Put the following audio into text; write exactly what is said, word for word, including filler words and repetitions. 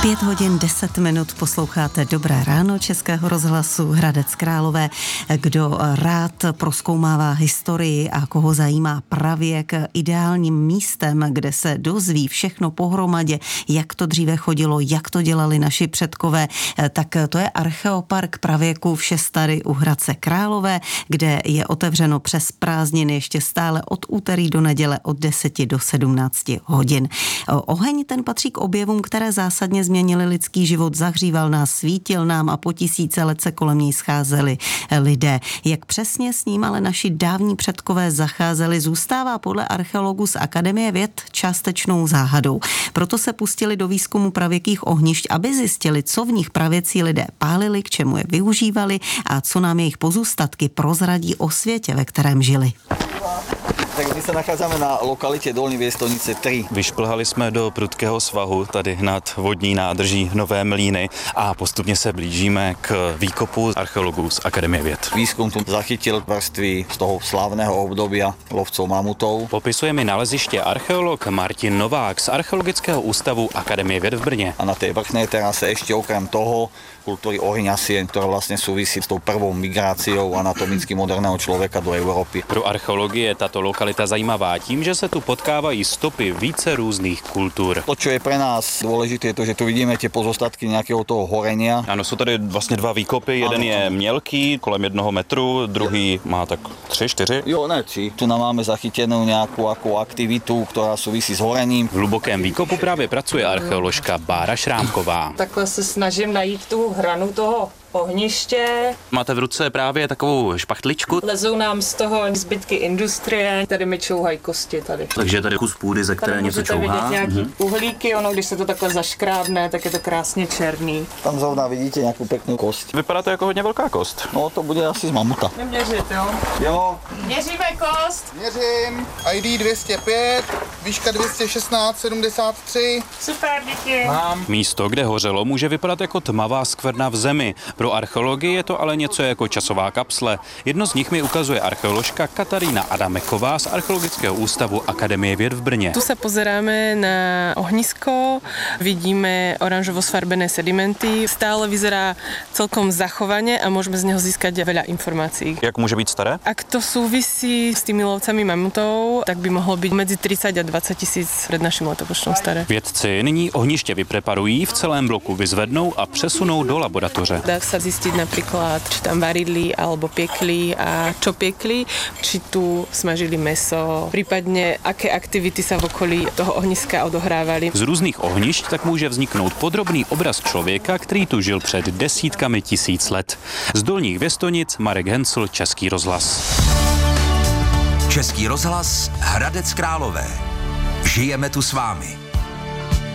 Pět hodin deset minut posloucháte Dobré ráno Českého rozhlasu Hradec Králové. Kdo rád prozkoumává historii a koho zajímá pravěk, ideálním místem, kde se dozví všechno pohromadě, jak to dříve chodilo, jak to dělali naši předkové, tak to je Archeopark pravěku v Šestady u Hradce Králové, kde je otevřeno přes prázdniny ještě stále od úterý do neděle od deseti do sedmnácti hodin. Oheň ten patří k objevům, které zásadně změnili lidský život, zahříval nás, svítil nám a po tisíce let se kolem něj scházeli lidé. Jak přesně s ním ale naši dávní předkové zacházeli, zůstává podle archeologů z Akademie věd částečnou záhadou. Proto se pustili do výzkumu pravěkých ohnišť, aby zjistili, co v nich pravěcí lidé pálili, k čemu je využívali a co nám jejich pozůstatky prozradí o světě, ve kterém žili. Tak my se nacházíme na lokalitě Dolní Věstonice tři. Vyšplhali jsme do prudkého svahu tady nad vodní nádrží Nové Mlýny a postupně se blížíme k výkopu archeologů z Akademie věd. Výzkum tu zachytil vrstvy z toho slávného obdobia lovcov mamutov. Popisuje mi naleziště archeolog Martin Novák z Archeologického ústavu Akademie věd v Brně. A na té vrchné terase ještě okrem toho kultury ohňasien, ktorá vlastne súvisí s tou prvou migráciou anatomicky moderného člověka do Evropy. Pro archeologii je tato lokalita zajímavá tím, že se tu potkávají stopy více různých kultur. To, čo je pre nás dôležité, je to, že tu vidíme tie pozostatky nějakého toho horenia. Ano, jsou tady vlastně dva výkopy, jeden ano. je mělký, kolem jednoho metru, druhý má tak tři, čtyři. Jo, ne, tři. Tu nám máme zachytenou nějakou jako aktivitu, která souvisí s horením. V hlubokém výkopu právě pracuje archeoložka Bára Šrámková. Takhle se snažím najít tu hranu toho ohniště. Máte v ruce právě takovou špachtličku. Lezou nám z toho zbytky industrie, tady mi čouhají kosti tady. Takže tady kus půdy, ze které tady něco čouhá. Tady můžete vidět nějaký mm-hmm. uhlíky, ono, když se to takhle zaškrábne, tak je to krásně černý. Tam zrovna vidíte nějakou pěknou kost. Vypadá to jako hodně velká kost. No, to bude asi z mamuta. Neměřit, jo? Jo. Měříme kost. Měřím. I D dvě stě pět, výška dvě stě šestnáct sedmdesát tři. Super, díky. Mám. Místo, kde hořelo, může vypadat jako tmavá skvrna v zemi. Pro archeologii je to ale něco jako časová kapsle. Jedno z nich mi ukazuje archeoložka Katarína Adameková z Archeologického ústavu Akademie věd v Brně. Tu se pozeráme na ohnisko, vidíme oranžovo sfarbené sedimenty, stále vyzerá celkom zachovane a môžeme z neho získať veľa informácií. Jak může být staré? Ak to súvisí s tými lovcami mamutov, tak by mohlo byť medzi tridsať a dvadsať tisíc pred naším letopočtom staré. Vědci nyní ohniště vypreparují, v celém bloku vyzvednou a přesunou do laboratoře. Dá sa zistiť napríklad, či tam varili alebo piekli a čo piekli, či tu smažili mäso, prípadne aké aktivity sa v okolí toho ohniska odohrávali. Z různých ohnišť tak může vzniknout podrobný obraz člověka, který tu žil před desítkami tisíc let. Z Dolních Věstonic Marek Hencl, Český rozhlas. Český rozhlas Hradec Králové. Žijeme tu s vámi.